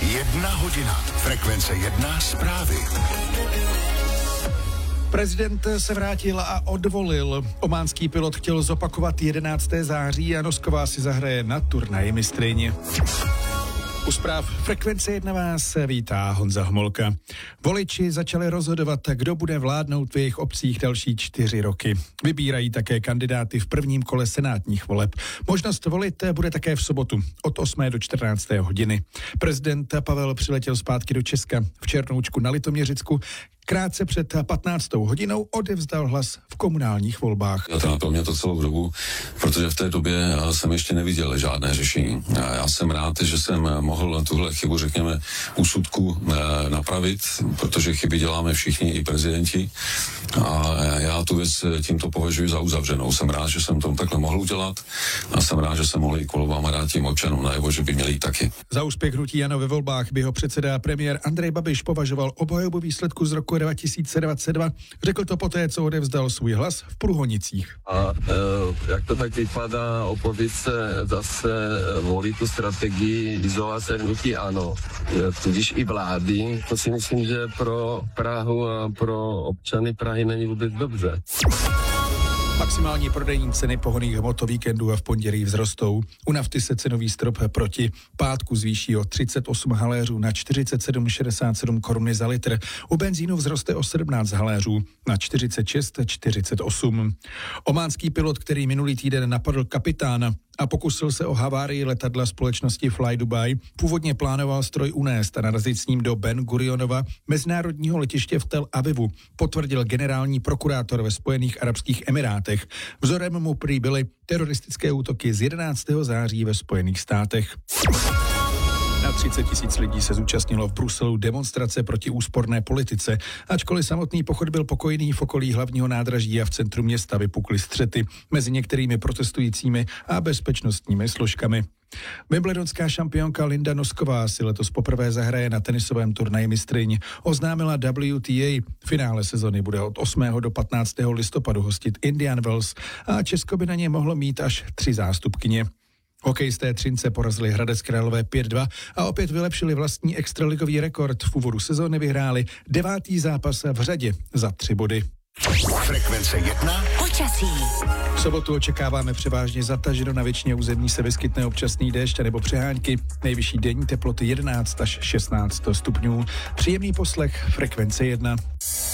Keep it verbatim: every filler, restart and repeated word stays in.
Jedna hodina. Frekvence jedna zprávy. Prezident se vrátil a odvolil. Ománský pilot chtěl zopakovat jedenáctého září a Nosková si zahraje na turnaji mistryň. U zpráv Frekvence jedna vás vítá Honza Homolka. Voliči začali rozhodovat, kdo bude vládnout v jejich obcích další čtyři roky. Vybírají také kandidáty v prvním kole senátních voleb. Možnost volit bude také v sobotu od osmé do čtrnácté hodiny. Prezident Pavel přiletěl zpátky do Česka v Černoučku na Litoměřicku. Krátce před patnáctou hodinou odevzdal hlas v komunálních volbách. Já to naplňuje to celou dobu, protože v té době jsem ještě neviděl žádné řešení. Já jsem rád, že jsem mohl tuhle chybu, řekněme, úsudku napravit, protože chyby děláme všichni, i prezidenti. A já tu věc tímto považuji za uzavřenou. Jsem rád, že jsem to takhle mohl udělat a jsem rád, že jsem mohl i kvůli vám dát tím občanům najevo, že by měli jít taky. Za úspěch hnutí ANO ve volbách by ho předseda premiér Andrej Babiš považoval obhajobu výsledku z roku dva tisíce dvacet dva. Řekl to poté, co odevzdal svůj hlas v Průhonicích. A e, jak to tak vypadá, opozice zase volí tu strategii izolace hnutí ANO, tudíž i vlády. To si myslím, že pro Prahu a pro občany Prahy není vůbec dobře. Maximální prodejní ceny pohonných hmot o víkendu a v pondělí vzrostou. U nafty se cenový strop proti pátku zvýší o třicet osm haléřů na čtyřicet sedm šedesát sedm koruny za litr. U benzínu vzroste o sedmnáct haléřů na čtyřicet šest čtyřicet osm. Ománský pilot, který minulý týden napadl kapitána a pokusil se o havárii letadla společnosti Fly Dubai, původně plánoval stroj unést a narazit s ním do Ben Gurionova mezinárodního letiště v Tel Avivu, potvrdil generální prokurátor ve Spojených arabských emirátech. Vzorem mu prý byly teroristické útoky z jedenáctého září ve Spojených státech. Na třicet tisíc lidí se zúčastnilo v Bruselu demonstrace proti úsporné politice. Ačkoliv samotný pochod byl pokojný, v okolí hlavního nádraží a v centru města vypukly střety mezi některými protestujícími a bezpečnostními složkami. Wimbledonská šampionka Linda Nosková si letos poprvé zahraje na tenisovém turnaji mistryň. Oznámila W T A. Finále sezony bude od osmého do patnáctého listopadu hostit Indian Wells a Česko by na ně mohlo mít až tři zástupkyně. Hokejisté Třince porazili Hradec Králové pět dva a opět vylepšili vlastní extraligový rekord. V úvodu sezóny vyhráli devátý zápas v řadě za tři body. Frekvence jedna. Počasí. V sobotu očekáváme převážně zataženo, na většině území se vyskytne občasný déšť nebo přehánky. Nejvyšší denní teploty jedenáct až šestnáct stupňů. Příjemný poslech Frekvence jedna.